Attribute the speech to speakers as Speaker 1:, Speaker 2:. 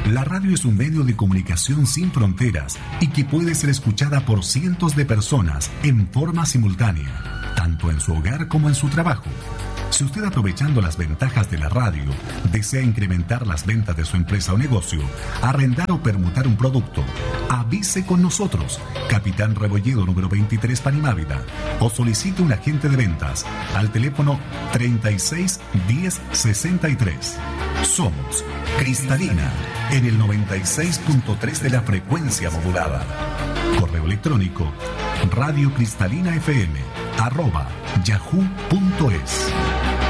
Speaker 1: La radio es un medio de comunicación sin fronteras y que puede ser escuchada por cientos de personas en forma simultánea, tanto en su hogar como en su trabajo. Si usted, aprovechando las ventajas de la radio, desea incrementar las ventas de su empresa o negocio, arrendar o permutar un producto, avise con nosotros, Capitán Rebolledo número 23 Panimávida, o solicite un agente de ventas al teléfono 36 10 63. Somos Cristalina en el 96.3 de la frecuencia modulada. Correo electrónico radiocristalina.fm@yahoo.es.